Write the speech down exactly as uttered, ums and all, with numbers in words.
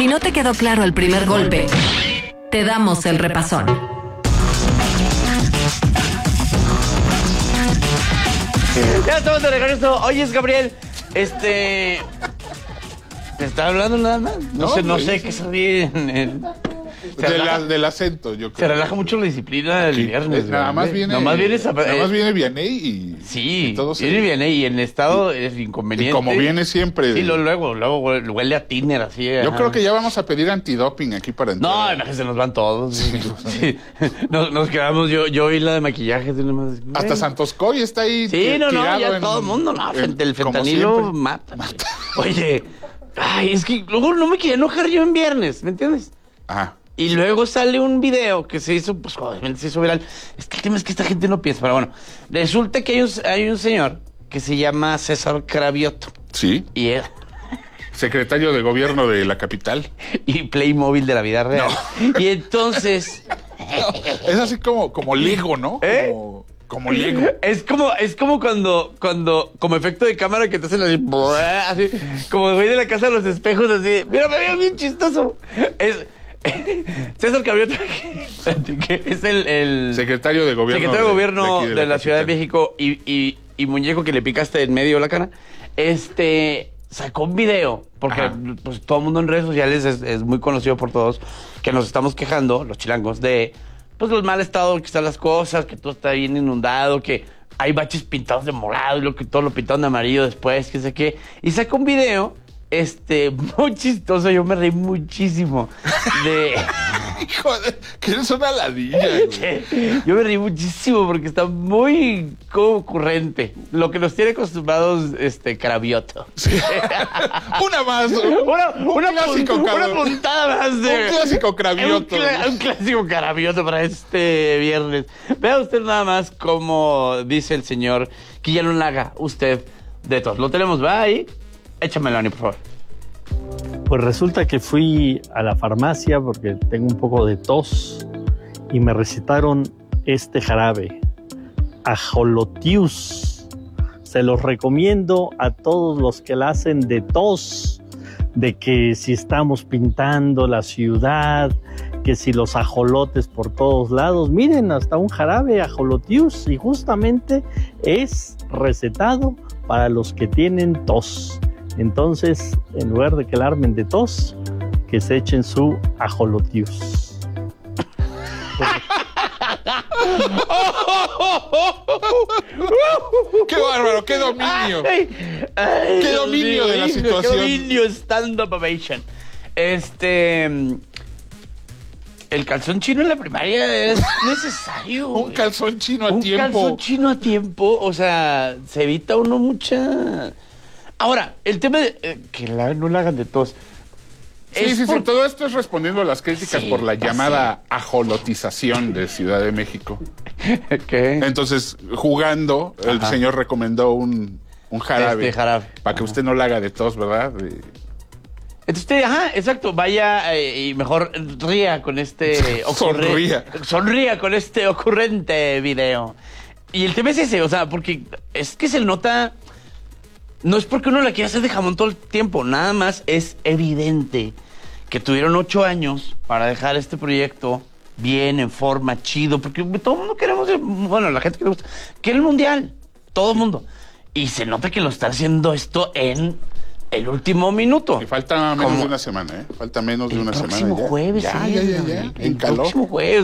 Si no te quedó claro el primer golpe, te damos el repasón. Ya estamos de regreso. Oye, Gabriel, este... ¿te está hablando nada más? No, No, sé, no pues, sé qué sabía en el... Se De relaja, la- del acento, yo creo. se relaja mucho la disciplina del Sí, viernes. eh, nada güey. más viene, Nada más viene, esa- nada eh, más viene Vianney y, Sí, y todo se- viene bien y en estado es inconveniente. y como viene siempre. Sí, luego, luego, luego huele, huele a tiner así. Yo ajá. creo que ya vamos a pedir antidoping aquí para entrar. No, imagínate, se nos van todos. Sí. Nos, nos quedamos, yo, yo y la de maquillaje. así nomás, Hasta güey. Santos Coy está ahí. Sí, ti- no, no, tirado ya en- todo el mundo, no, en- el como fentanilo siempre. mata. Oye, ay, es que luego no me quería enojar yo en viernes, ¿me entiendes? Ajá. Y luego sale un video que se hizo, pues obviamente se hizo viral. Es que el tema es que esta gente no piensa, pero bueno, resulta que hay un, hay un señor que se llama César Cravioto. Sí. Y él, Secretario de Gobierno de la capital. y Playmobil de la vida real. Y entonces, Es así como, como Lego, ¿no? ¿Eh? Como, como Lego. es como, es como cuando, cuando, como efecto de cámara que te hacen así, así como el güey de la casa de los espejos, así, mira, me veo bien chistoso. Es César Cravioto, que es el, el Secretario de Gobierno. secretario de Gobierno aquí de, la, Ciudad de capital. México y, y, y muñeco que le picaste en medio de la cara, este sacó un video, porque Ajá. pues, todo el mundo en redes sociales es, es muy conocido por todos, que nos estamos quejando, los chilangos, de pues el mal estado que están las cosas, que todo está bien inundado, que hay baches pintados de morado y lo que todo lo pintaron de amarillo después, que sé qué. Y sacó un video, este, muy chistoso, yo me reí muchísimo de... Hijo de, que eres una ladilla, güey. Yo me reí muchísimo porque está muy ocurrente. Lo que nos tiene acostumbrados, este, Cravioto. Sí. Una más. Una, una, clásico, pun- una cabrón. puntada más de... Un clásico Cravioto. Un, cla- un clásico Cravioto para este viernes. Vea usted nada más cómo dice el señor que ya no le haga usted de tos. Lo tenemos, va ahí. Échamelo, Ani, por favor. Pues resulta que fui a la farmacia porque tengo un poco de tos y me recetaron este jarabe, Ajolotius. Se los recomiendo a todos los que la hacen de tos, de que si estamos pintando la ciudad, que si los ajolotes por todos lados, miren, hasta un jarabe Ajolotius, y justamente es recetado para los que tienen tos. Entonces, en lugar de que la armen de tos, que se echen su Ajolotius. Qué bárbaro, qué dominio. Ay, ay, Qué Dios dominio de la mío, situación. Qué dominio, stand-up ovation. Este... El calzón chino en la primaria es necesario. Un güey. calzón chino a Un tiempo. calzón chino a tiempo, o sea, se evita uno mucha... Ahora, el tema de... eh, que la- no la hagan de tos. Sí, Es sí, por- sí, todo esto es respondiendo a las críticas Sí, por la ya llamada ajolotización de Ciudad de México. ¿Qué? Entonces, jugando, el Ajá. señor recomendó un, un jarabe. Este jarabe. Para que Ajá. usted no la haga de tos, ¿verdad? De- Entonces usted, ajá, exacto, vaya eh, y mejor ría con este... ocurre- Sonría. Sonría con este ocurrente video. Y el tema es ese, o sea, porque es que se nota... No es porque uno la quiera hacer de jamón todo el tiempo, nada más es evidente que tuvieron ocho años para dejar este proyecto bien, en forma, chido, porque todo el mundo queremos, bueno, la gente que le gusta, quiere el mundial, todo el mundo. Y se nota que lo está haciendo esto en el último minuto. Y falta menos Como- de una semana, ¿eh? Falta menos de El una semana. próximo ya. jueves, Ya, sí, ya, ya, güey. ya. El En calor. próximo jueves.